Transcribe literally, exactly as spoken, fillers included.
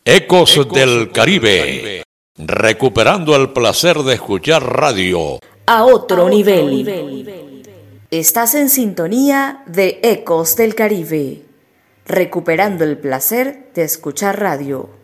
Ecos, Ecos del Caribe. Caribe, recuperando el placer de escuchar radio a otro, a nivel. otro nivel. Estás en sintonía de Ecos del Caribe, recuperando el placer de escuchar radio.